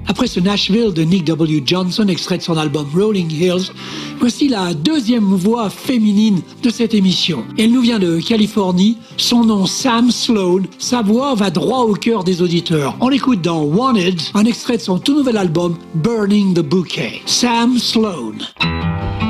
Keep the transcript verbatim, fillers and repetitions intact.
Après ce Nashville de Nick W. Johnson, extrait de son album Rolling Hills, voici la deuxième voix féminine de cette émission. Elle nous vient de Californie, son nom Sam Sloan, sa voix va droit au cœur des auditeurs. On l'écoute dans Wanted, un extrait de son tout nouvel album Burning the Bouquet. Sam Sloan.